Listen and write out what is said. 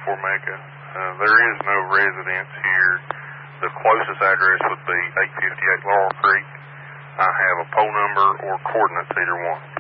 Formica. There is no residence here. The closest address would be 858 Laurel Creek. I have a phone number or coordinates, either one.